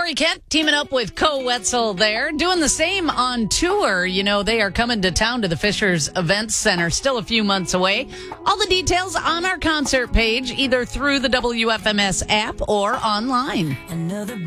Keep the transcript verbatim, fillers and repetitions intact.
Corey Kent teaming up with Co Wetzel there, doing the same on tour. You know, they are coming to town to the Fishers Events Center, still a few months away. All the details on our concert page, either through the W F M S app or online. Another